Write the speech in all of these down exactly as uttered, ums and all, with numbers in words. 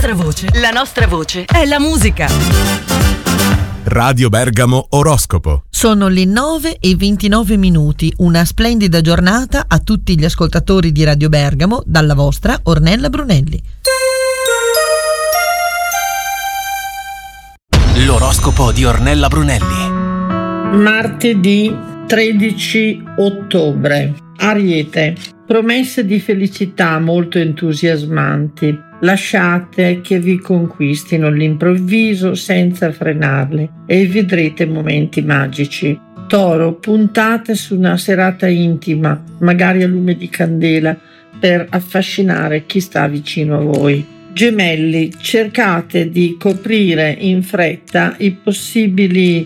nostra voce, la nostra voce è la musica. Radio Bergamo Oroscopo. Sono le nove e ventinove minuti. Una splendida giornata a tutti gli ascoltatori di Radio Bergamo dalla vostra Ornella Brunelli. L'oroscopo di Ornella Brunelli. Martedì tredici ottobre. Ariete. Promesse di felicità molto entusiasmanti. Lasciate che vi conquistino all'improvviso senza frenarle e vedrete momenti magici. Toro. Puntate su una serata intima, magari a lume di candela, per affascinare chi sta vicino a voi. Gemelli. Cercate di coprire in fretta i possibili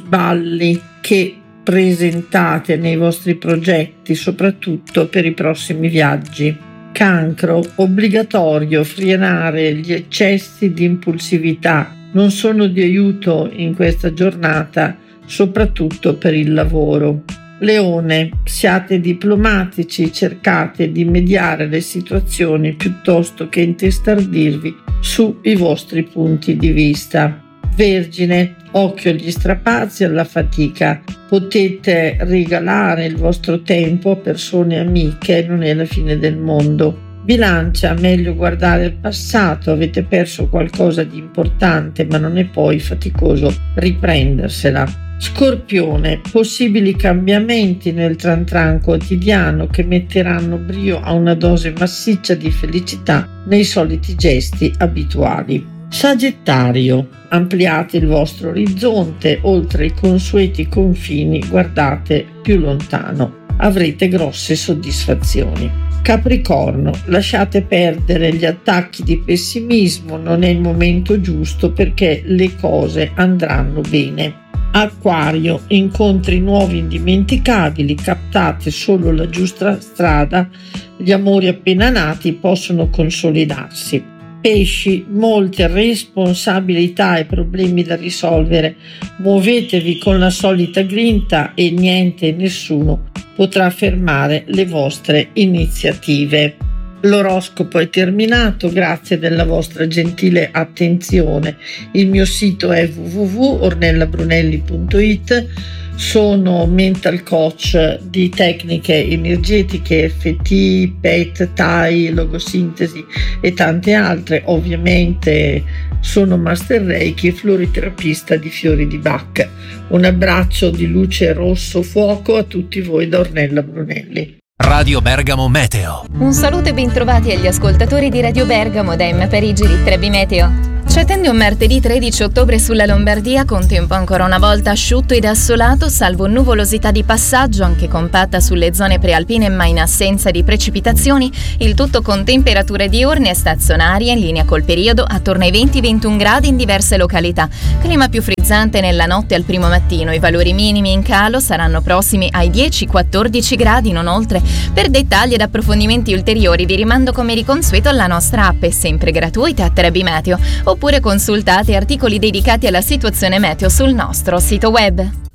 sballi che presentate nei vostri progetti, soprattutto per i prossimi viaggi. Cancro. Obbligatorio frenare gli eccessi di impulsività, non sono di aiuto in questa giornata, soprattutto per il lavoro. Leone. Siate diplomatici, cercate di mediare le situazioni piuttosto che intestardirvi sui vostri punti di vista. Vergine. Occhio agli strapazzi e alla fatica. Potete regalare il vostro tempo a persone amiche, non è la fine del mondo. Bilancia. Meglio guardare il passato, avete perso qualcosa di importante, ma non è poi faticoso riprendersela. Scorpione. Possibili cambiamenti nel tran tran quotidiano che metteranno brio a una dose massiccia di felicità nei soliti gesti abituali. Sagittario. Ampliate il vostro orizzonte, oltre i consueti confini guardate più lontano, avrete grosse soddisfazioni. Capricorno. Lasciate perdere gli attacchi di pessimismo, non è il momento giusto perché le cose andranno bene. Acquario. Incontri nuovi indimenticabili, captate solo la giusta strada, gli amori appena nati possono consolidarsi. Pesci. Molte responsabilità e problemi da risolvere, muovetevi con la solita grinta e niente e nessuno potrà fermare le vostre iniziative. L'oroscopo è terminato, grazie della vostra gentile attenzione. Il mio sito è w w w punto ornella brunelli punto i t. Sono mental coach di tecniche energetiche, F T, P E T, T A I, logosintesi e tante altre. Ovviamente sono master reiki e floriterapista di fiori di Bach. Un abbraccio di luce rosso fuoco a tutti voi da Ornella Brunelli. Radio Bergamo Meteo. Un saluto e bentrovati agli ascoltatori di Radio Bergamo da M Parigi di Trebi Meteo. Ci attende un martedì tredici ottobre sulla Lombardia con tempo ancora una volta asciutto ed assolato, salvo nuvolosità di passaggio anche compatta sulle zone prealpine ma in assenza di precipitazioni, il tutto con temperature diurne e stazionarie in linea col periodo attorno ai venti ventuno gradi in diverse località. Clima più frizzante nella notte al primo mattino, i valori minimi in calo saranno prossimi ai dieci quattordici gradi, non oltre. Per dettagli ed approfondimenti ulteriori vi rimando come di consueto alla nostra app, sempre gratuita, Trebi Meteo, oppure consultate articoli dedicati alla situazione meteo sul nostro sito web.